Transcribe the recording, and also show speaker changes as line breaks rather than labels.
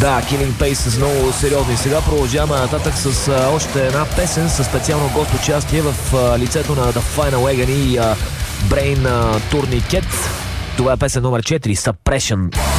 Да, Killing Pace много сериозни. Сега продължаваме нататък с още една песен със специално гост участие в лицето на The Final Agony и Brain Tourniquet. Това е песен номер 4, Suppression.